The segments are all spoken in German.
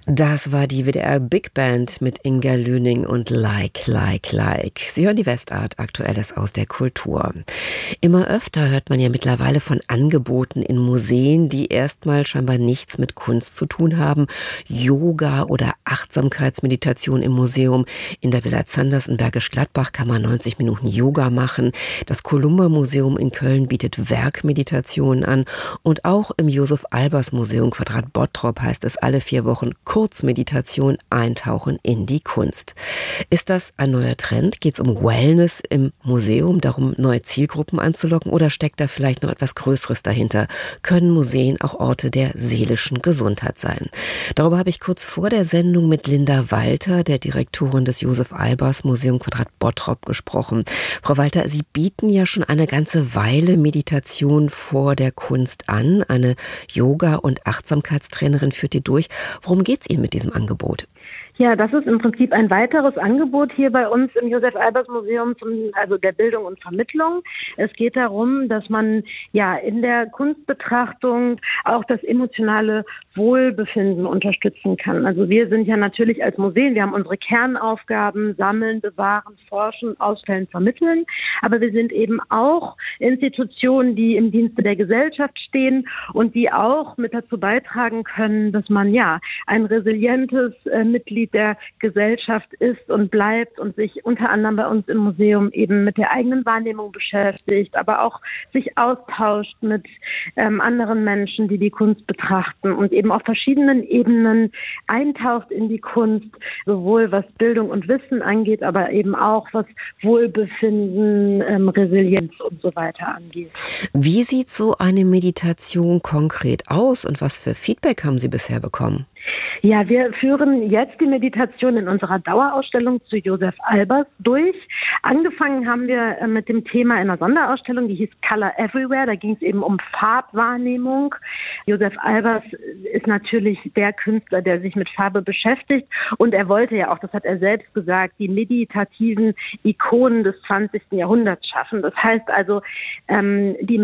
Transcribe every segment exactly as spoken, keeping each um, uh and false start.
Das war die W D R Big Band mit Inga Lüning und Like, Like, Like. Sie hören die Westart, Aktuelles aus der Kultur. Immer öfter hört man ja mittlerweile von Angeboten in Museen, die erstmal scheinbar nichts mit Kunst zu tun haben. Yoga oder Achtsamkeitsmeditation im Museum. In der Villa Zanders in Bergisch Gladbach kann man neunzig Minuten Yoga machen. Das Columba-Museum in Köln bietet Werkmeditationen an. Und auch im Josef-Albers-Museum Quadrat Bottrop heißt es alle vier Wochen Kurzmeditation, eintauchen in die Kunst. Ist das ein neuer Trend? Geht es um Wellness im Museum, darum neue Zielgruppen anzulocken, oder steckt da vielleicht noch etwas Größeres dahinter? Können Museen auch Orte der seelischen Gesundheit sein? Darüber habe ich kurz vor der Sendung mit Linda Walter, der Direktorin des Josef-Albers-Museum Quadrat Bottrop, gesprochen. Frau Walter, Sie bieten ja schon eine ganze Weile Meditation vor der Kunst an. Eine Yoga- und Achtsamkeitstrainerin führt die durch. Worum geht es Ihnen mit diesem Angebot? Ja, das ist im Prinzip ein weiteres Angebot hier bei uns im Josef-Albers-Museum, zum, also der Bildung und Vermittlung. Es geht darum, dass man ja in der Kunstbetrachtung auch das emotionale Wohlbefinden unterstützen kann. Also wir sind ja natürlich als Museen, wir haben unsere Kernaufgaben, sammeln, bewahren, forschen, ausstellen, vermitteln. Aber wir sind eben auch Institutionen, die im Dienste der Gesellschaft stehen und die auch mit dazu beitragen können, dass man ja ein resilientes äh, Mitglied der Gesellschaft ist und bleibt und sich unter anderem bei uns im Museum eben mit der eigenen Wahrnehmung beschäftigt, aber auch sich austauscht mit ähm, anderen Menschen, die die Kunst betrachten und eben auf verschiedenen Ebenen eintaucht in die Kunst, sowohl was Bildung und Wissen angeht, aber eben auch was Wohlbefinden, ähm, Resilienz und so weiter angeht. Wie sieht so eine Meditation konkret aus und was für Feedback haben Sie bisher bekommen? Ja, wir führen jetzt die Meditation in unserer Dauerausstellung zu Josef Albers durch. Angefangen haben wir mit dem Thema in einer Sonderausstellung, die hieß Color Everywhere. Da ging es eben um Farbwahrnehmung. Josef Albers ist natürlich der Künstler, der sich mit Farbe beschäftigt. Und er wollte ja auch, das hat er selbst gesagt, die meditativen Ikonen des zwanzigsten Jahrhunderts schaffen. Das heißt also, ähm, die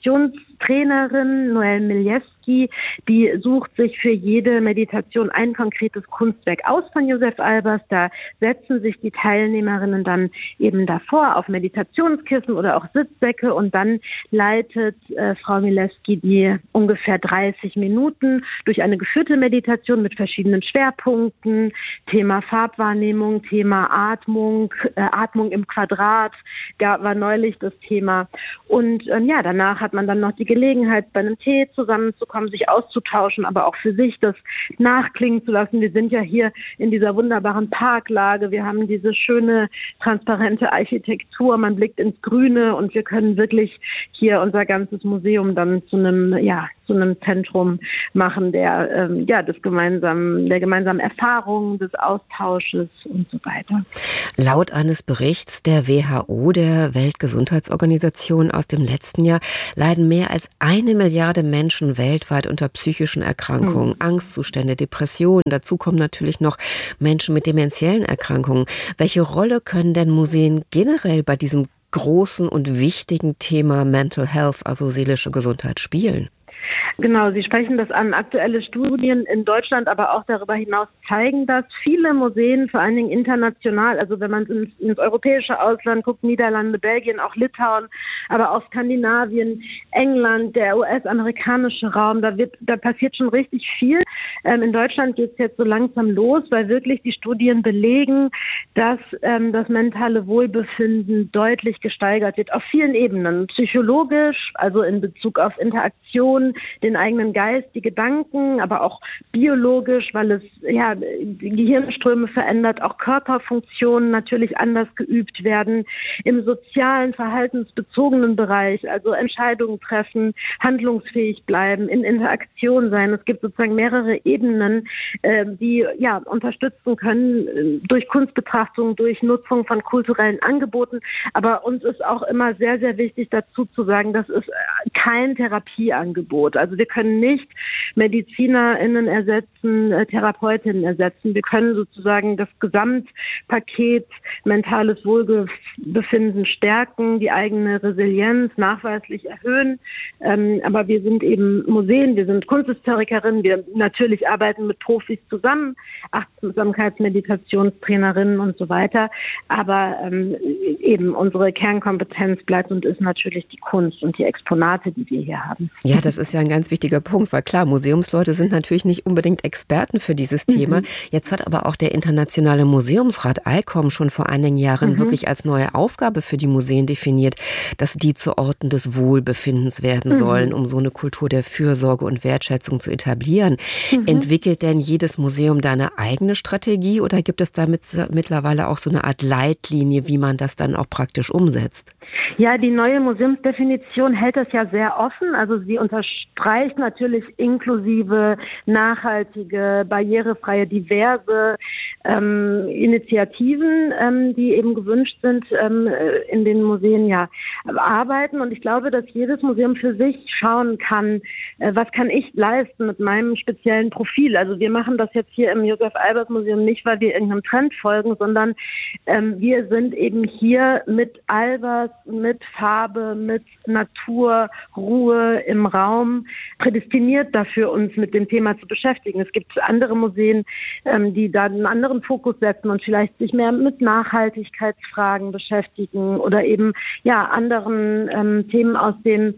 Meditationstrainerin Noelle Milewski, die sucht sich für jede Meditation ein konkretes Kunstwerk aus von Josef Albers. Da setzen sich die Teilnehmerinnen dann eben davor auf Meditationskissen oder auch Sitzsäcke und dann leitet äh, Frau Milewski die ungefähr dreißig Minuten durch eine geführte Meditation mit verschiedenen Schwerpunkten, Thema Farbwahrnehmung, Thema Atmung, äh, Atmung im Quadrat, da war neulich das Thema. Und ähm, ja, danach hat man dann noch die Gelegenheit, bei einem Tee zusammenzukommen, sich auszutauschen, aber auch für sich das nachklingen zu lassen. Wir sind ja hier in dieser wunderbaren Parklage. Wir haben diese schöne, transparente Architektur. Man blickt ins Grüne und wir können wirklich hier unser ganzes Museum dann zu einem, ja, zu einem Zentrum machen, der, ähm, ja, des gemeinsamen, der gemeinsamen Erfahrungen, des Austausches und so weiter. Laut eines Berichts der W H O, der Weltgesundheitsorganisation aus dem letzten Jahr, leiden mehr als eine Milliarde Menschen weltweit unter psychischen Erkrankungen, mhm. Angstzustände, Depressionen. Dazu kommen natürlich noch Menschen mit dementiellen Erkrankungen. Welche Rolle können denn Museen generell bei diesem großen und wichtigen Thema Mental Health, also seelische Gesundheit, spielen? Genau, Sie sprechen das an. Aktuelle Studien in Deutschland, aber auch darüber hinaus zeigen das. Viele Museen, vor allen Dingen international, also wenn man ins, ins europäische Ausland guckt, Niederlande, Belgien, auch Litauen, aber auch Skandinavien, England, der U S-amerikanische Raum, da wird, da passiert schon richtig viel. Ähm, in Deutschland geht es jetzt so langsam los, weil wirklich die Studien belegen, dass ähm, das mentale Wohlbefinden deutlich gesteigert wird, auf vielen Ebenen. Psychologisch, also in Bezug auf Interaktion, den eigenen Geist, die Gedanken, aber auch biologisch, weil es ja die Gehirnströme verändert, auch Körperfunktionen natürlich anders geübt werden, im sozialen, verhaltensbezogenen Bereich, also Entscheidungen treffen, handlungsfähig bleiben, in Interaktion sein. Es gibt sozusagen mehrere Ebenen, äh, die ja unterstützen können äh, durch Kunstbetrachtung, durch Nutzung von kulturellen Angeboten. Aber uns ist auch immer sehr, sehr wichtig dazu zu sagen, das ist kein Therapieangebot. Angebot. Also wir können nicht MedizinerInnen ersetzen, äh, TherapeutInnen ersetzen. Wir können sozusagen das Gesamtpaket mentales Wohlbefinden stärken, die eigene Resilienz nachweislich erhöhen. Ähm, aber wir sind eben Museen, wir sind Kunsthistorikerinnen, wir natürlich arbeiten mit Profis zusammen, Achtsamkeitsmeditationstrainerinnen und so weiter. Aber ähm, eben unsere Kernkompetenz bleibt und ist natürlich die Kunst und die Exponate, die wir hier haben. Ja, das ist ja ein ganz wichtiger Punkt, weil klar, Museumsleute sind natürlich nicht unbedingt Experten für dieses Thema. Mhm. Jetzt hat aber auch der Internationale Museumsrat I C O M schon vor einigen Jahren mhm. wirklich als neue Aufgabe für die Museen definiert, dass die zu Orten des Wohlbefindens werden sollen, mhm. um so eine Kultur der Fürsorge und Wertschätzung zu etablieren. Mhm. Entwickelt denn jedes Museum da eine eigene Strategie oder gibt es damit mittlerweile auch so eine Art Leitlinie, wie man das dann auch praktisch umsetzt? Ja, die neue Museumsdefinition hält das ja sehr offen. Also sie unterstreicht natürlich inklusive, nachhaltige, barrierefreie, diverse ähm, Initiativen, ähm, die eben gewünscht sind, ähm, in den Museen ja arbeiten. Und ich glaube, dass jedes Museum für sich schauen kann, äh, was kann ich leisten mit meinem speziellen Profil. Also wir machen das jetzt hier im Josef-Albers-Museum nicht, weil wir irgendeinem Trend folgen, sondern ähm, wir sind eben hier mit Albers, mit Farbe, mit Natur, Ruhe im Raum prädestiniert dafür, uns mit dem Thema zu beschäftigen. Es gibt andere Museen, ähm, die da einen anderen Fokus setzen und vielleicht sich mehr mit Nachhaltigkeitsfragen beschäftigen oder eben ja anderen ähm, Themen aus dem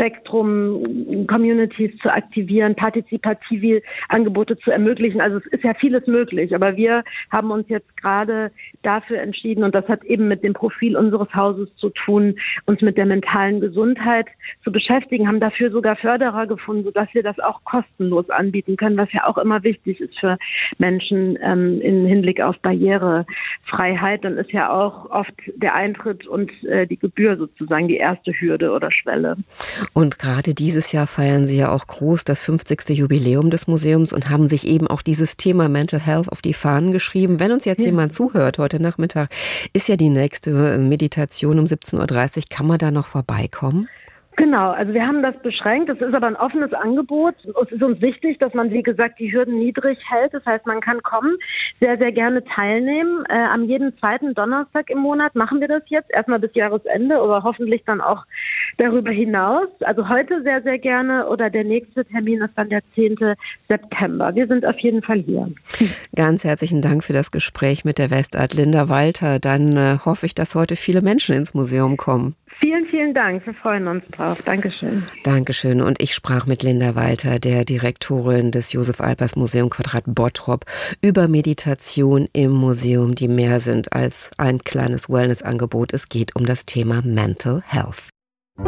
Spektrum, Communities zu aktivieren, partizipative Angebote zu ermöglichen. Also es ist ja vieles möglich, aber wir haben uns jetzt gerade dafür entschieden und das hat eben mit dem Profil unseres Hauses zu tun, uns mit der mentalen Gesundheit zu beschäftigen, haben dafür sogar Förderer gefunden, sodass wir das auch kostenlos anbieten können, was ja auch immer wichtig ist für Menschen ähm, im Hinblick auf Barrierefreiheit. Dann ist ja auch oft der Eintritt und äh, die Gebühr sozusagen die erste Hürde oder Schwelle. Und gerade dieses Jahr feiern Sie ja auch groß das fünfzigste Jubiläum des Museums und haben sich eben auch dieses Thema Mental Health auf die Fahnen geschrieben. Wenn uns jetzt ja. jemand zuhört, heute Nachmittag ist ja die nächste Meditation um siebzehn Uhr dreißig. Kann man da noch vorbeikommen? Genau, also wir haben das beschränkt. Es ist aber ein offenes Angebot. Es ist uns wichtig, dass man, wie gesagt, die Hürden niedrig hält. Das heißt, man kann kommen, sehr, sehr gerne teilnehmen. Äh, am jeden zweiten Donnerstag im Monat machen wir das jetzt, erstmal bis Jahresende, aber hoffentlich dann auch darüber hinaus. Also heute sehr, sehr gerne oder der nächste Termin ist dann der zehnten September. Wir sind auf jeden Fall hier. Ganz herzlichen Dank für das Gespräch mit der Westart Linda Walter. Dann äh, hoffe ich, dass heute viele Menschen ins Museum kommen. Vielen, vielen Dank. Wir freuen uns drauf. Dankeschön. Dankeschön. Und ich sprach mit Linda Walter, der Direktorin des Josef-Albers-Museum Quadrat Bottrop, über Meditation im Museum, die mehr sind als ein kleines Wellnessangebot. Es geht um das Thema Mental Health.